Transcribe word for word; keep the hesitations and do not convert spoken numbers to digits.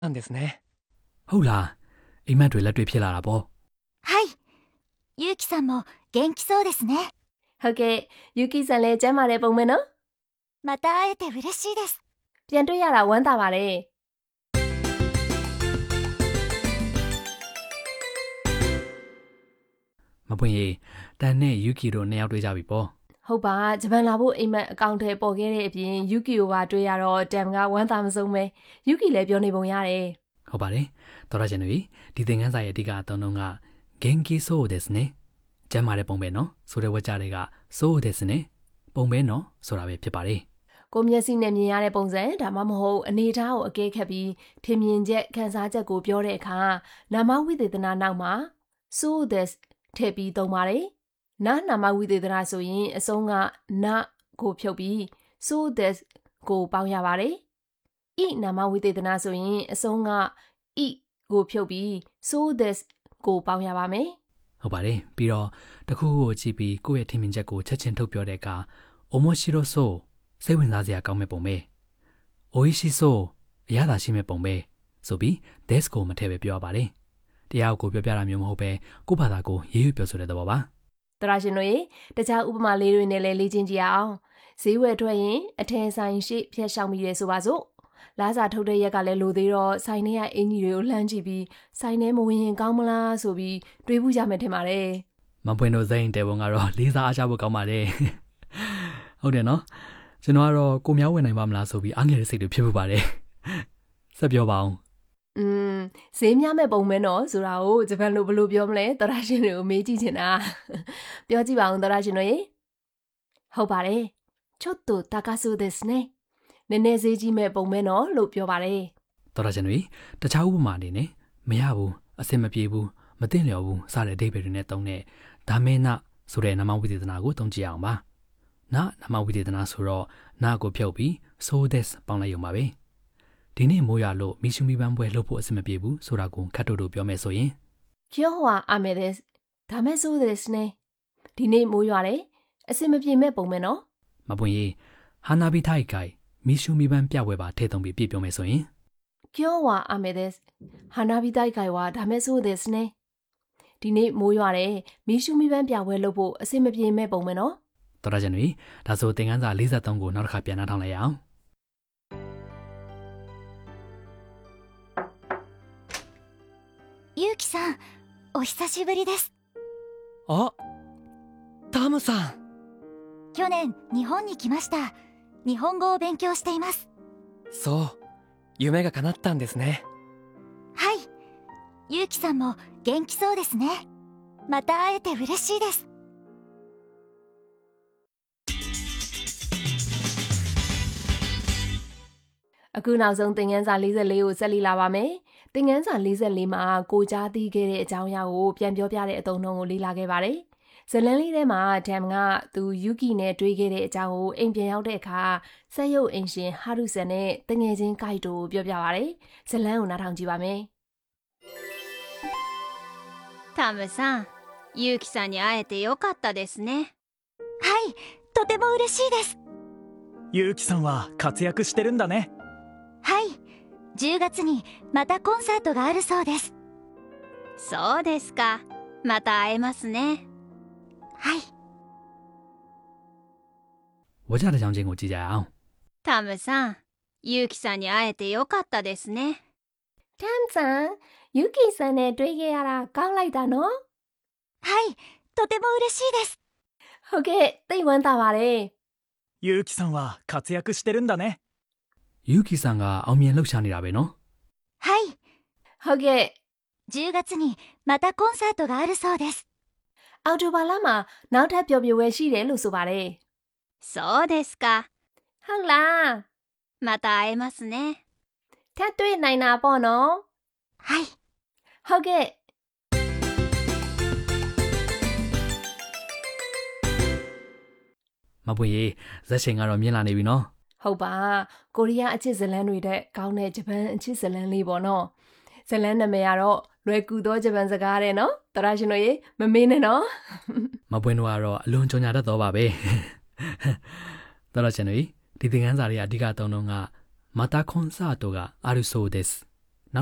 なんですね。 ဟုတ်လားအိမ်မက်တွေလက်တွေ့ဖြစ်လာတာပေါ့はい。ゆうきさんも元気そうですね。 ဟုတ်ကဲ့ယူကီဆန်လည်းကျမ်းမာတဲ့ပုံပဲနော်また会えて嬉しいです。 ပြန်တွေ့ရတာဝမ်းသာပါတယ်မပွင့်ရေတန်နဲ့ယူကီတို့နှစ်ယောက်တွေ့ကြပြီပေါ့ဟုတ်ပါဂျပန်လာဖို့အိမ်မက်အကောင့်ထဲပေါ်ခဲ့တဲ့အပြင်ယူကီကိုပါတွေ့ရတော့တမ်ကဝမ်းသာမဆုံးပဲယူကီလည်းပြောနေပုံရတယ်ဟုတ်ပါတယ်တော်ရရှင်တွေဒီသင်ခန်းစာရဲ့အဓိကအသုံးလုံးက genki so desu ne ကျမ်းမာတဲ့ပုံပဲနော်ဆိုတဲ့ဝတ်ကြတွေက so desu ne ပုံပဲနော်ဆိုတာပဲဖြစ်ပါတယ်ကိုမျက်စိနဲ့မြင်ရတဲ့ပုံစံဒါမှမဟုတ်အနေအထားကိုအကဲခတ်ပြီးထင်မြင်ချက်ခန်းစားချက်ကိုပြောတဲ့အခါနာမဝိသေသနာနောက်မှာ so this ထည့်ပြီးသုံးပါတယ်နာနာမဝိသေသနာဆိုရင်အဆုံးကနာကိုဖြုတ်ပြီး so this ကိုပေါင်းရပါတယ်ဤနာမဝိသေသနာဆိုရင်အဆုံးကဤကိုဖြုတ်ပြီး so this ကိုပေါင်းရပါမယ်ဟုတ်ပါတယ်ပြီးတော့တစ်ခုခုကိုကြည့်ပြီးကိုယ့်ရဲ့ထင်မြင်ချက်ကိုချက်ချင်းထုတ်ပြောတဲ့အခါ omoshiro so စိတ်ဝင်စားစရာကောင်းမဲ့ပုံပဲ oishi so အရသာရှိမဲ့ပုံပဲဆိုပြီး this ကိုမထည့်ပဲပြောရပါတယ်တရားကိုပြောပြတာမျိုးမဟုတ်ပဲကိုယ့်ဘာသာကိုရေးရွပြောဆိုတဲ့သဘောပါတရာရှင်တို့ရေတခြားဥပမာလေးတွေနဲ့လည်းလေ့ကျင့်ကြည့်အောင်ဈေးဝယ်ထွက်ရင်အထည်ဆိုင်ရှိဖျက်ရှောင်ပြီးရဲဆိုပါစို့လားစာထုတ်တဲ့ရက်ကလည်းလိုသေးတော့ဆိုင်ထဲကအင်ကြီးတွေကိုလှမ်းကြည့်ပြီးဆိုင်ထဲမဝင်ရင်ကောင်းမလားဆိုပြီးတွေးဘူးကြမယ်ထင်ပါတယ်မပွင့်တို့စိတ်တဲပုံကတော့လေးစားအားချဖို့ကောင်းပါတယ်ဟုတ်တယ်နော်ကျွန်တော်ကတော့ကိုမြောက်ဝင်နိုင်ပါမလားဆိုပြီးအားငယ်တဲ့စိတ်တွေဖြစ်ဖို့ပါတယ်ဆက်ပြောပါအောင်อืมဈေးများမဲ့ပုံမဲနော်ဆိုတာကိုဂျပန်လိုဘယ်လိုပြောမလဲတရာရှင်တွေကိုမေးကြည့်ချင်တာပြောကြည့်ပါဦးတရာရှင်တို့ရေဟုတ်ပါတယ်ちょっと高そうですねနည်းနည်းဈေးကြီးမဲ့ပုံမဲနော်လို့ပြောပါတယ်တော်ရရှင်တွေတခြားဥပမာအနေနဲ့မရဘူးအဆင်မပြေဘူးမသိလျော်ဘူးစတဲ့အဓိပ္ပာယ်တွေနဲ့တုံးတဲ့ဒါမေနဆိုတဲ့နာမဝိသေသနာကိုတုံးကြည့်အောင်ပါနာနာမဝိသေသနာဆိုတော့နာကိုဖြုတ်ပြီး so this ပေါင်းလိုက်ရုံပါပဲဒီနေ့မိုးရွာလို့မီရှူမီပန်းပွဲလုပ်ဖို့အဆင်မပြေဘူးဆိုတာကိုခတ်တို့တို့ပြောမယ်ဆိုရင်今日は雨ですダメそうですねဒီနေ့မိုးရွာတယ်အဆင်မပြေမဲ့ပုံမဲနော်မပွင့်ရေဟာနာဘီထိုက်ကိုင်မီရှူမီပန်းပြပွဲပါထည့်သွင်းပြီးပြပြောမယ်ဆိုရင်今日は雨です花火大会はダメそうですねဒီနေ့မိုးရွာတယ်မီးရှူမီပန်းပြပွဲလုပ်ဖို့အဆင်မပြေမဲ့ပုံမဲနော်တော်ရရှင်တွေဒါဆိုသင်ခန်းစာ၄၃ကိုနောက်တစ်ခါပြန်နှားထောင်လိုက်အောင်ゆうきさん、お久しぶりです。 あ、タムさん。 去年、日本に来ました。日本語を勉強しています。 そう、夢が叶ったんですね。 はい。ゆうきさんも元気そうですね。また会えて嬉しいです。 အခုနောက်ဆုံးသင်ခန်းစာ၄၄ကိုဆက်လက်လာပါမယ်သင်ခန်းစာ၄၄မှာကိုကြားသိခဲ့တဲ့အကြောင်းအရာကိုပြန်ပြောပြတဲ့အသုံးအနှုန်းကိုလေ့လာခဲ့ပါတယ်ဇလန်းလေးထဲမှာဒမ်ကသူယူကီနဲ့တွေ့ခဲ့တဲ့အကြောင်းကိုအိမ်ပြန်ရောက်တဲ့အခါဆက်ရုပ်အင်ရှင်ဟာရုဆန်နဲ့တငယ်ချင်းကိုက်တိုကိုပြောပြပါတယ်ဇလန်းကိုနားထောင်ကြည့်ပါမယ်タムさん、ゆうきさんに会えてよかったですね。 はい、とても嬉しいです。 ゆうきさんは活躍してるんだね。 はい、じゅうがつにまたコンサートがあるそうです。 そうですか。また会えますね。 はい。 ဝကြတဲ့ကြောင်းချင်းကိုကြည့်ကြရအောင်タムさん、ゆうきさんに会えてよかったですね。 ဒမ်ဆန်ယူကီဆန်နဲ့တွေ့ခဲ့ရတာကောင်းလိုက်တာနော်はい、とても嬉しいです。 ဟုတ်ကဲ့သိဝမ်းသာပါတယ်ゆうきさんは活躍してるんだね。 ယူကီဆန်ကအောင်မြင်လှုပ်ရှားနေတာပဲနော်はい。 ဟုတ်ကဲ့じゅうがつにまたコンサートがあるそうです。 အော်တိုဘာလမှာနောက်ထပ်ပျော်ပြပွဲရှိတယ်လို့ဆိုပါတယ်そうですか。 ဟုတ်လားまた会えますね。 ထပ်တွေ့နိုင်တာပေါ့နော်はい。 ဟုတ်ကဲ့မပွင့်ရေဇက်ရှင်ကတော့မြင်လာနေပြီနော်ဟုတ်ပါကိုရီးယားအချစ်ဇလန်းတွေတဲ့ကောင်းတဲ့ဂျပန်အချစ်ဇလန်းလေးပေါ့နော်ဇလန်းနာမည်ကတော့လွယ်ကူသောဂျပန်စကားတဲ့နော်တရာရှင်တို့ရေမမေးနဲ့နော်မပွင့်တို့ကတော့အလွန်ကြုံညာတတ်တော့ပါပဲတော်တော်ရှင်တွေဒီသင်ခန်းစာတွေကအဓိကသုံးလုံးကမာတာခွန်ဆာတိုကအာရုဆိုဒက်စ်